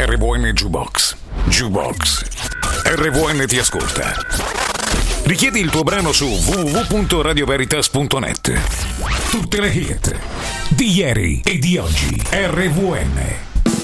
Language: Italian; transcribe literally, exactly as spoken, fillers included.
R V N Jukebox. Jukebox. R V N ti ascolta. Richiedi il tuo brano su w w w punto radio veritas punto net. Tutte le hit di ieri e di oggi. R V N.